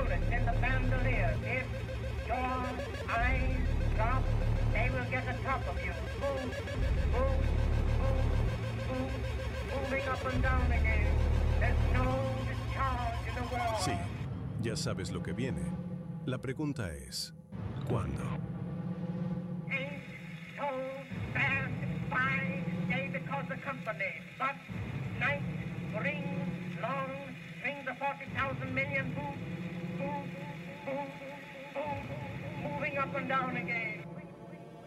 bullets in the bandolier. If your eyes drop, they will get atop of you. Move, move, move, move, moving up and down again. There's no discharge in the world. Sí, ya sabes lo que viene. La pregunta es, ¿cuándo? Ain't so fast by day because the company, but night brings long, brings the 40,000 million boom, boom, boom, boom, moving up and down again.